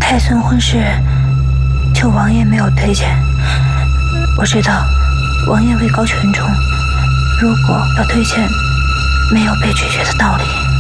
太孙婚事，求王爷没有推荐。我知道王爷位高权重，如果要推荐，没有被拒绝的道理。